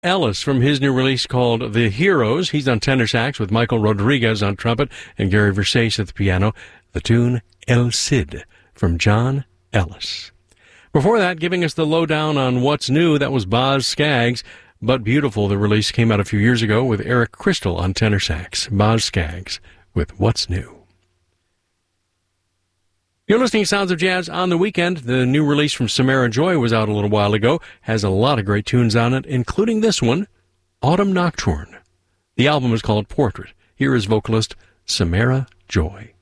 Ellis from his new release called The Heroes. He's on tenor sax with Michael Rodriguez on trumpet and Gary Versace at the piano. The tune El Cid from John Ellis. Before that, giving us the lowdown on what's new, that was Boz Scaggs. But Beautiful, the release came out a few years ago with Eric Crystal on tenor sax. Boz Scaggs with What's New. You're listening to Sounds of Jazz on the Weekend. The new release from Samara Joy was out a little while ago. Has a lot of great tunes on it, including this one, Autumn Nocturne. The album is called Portrait. Here is vocalist Samara Joy.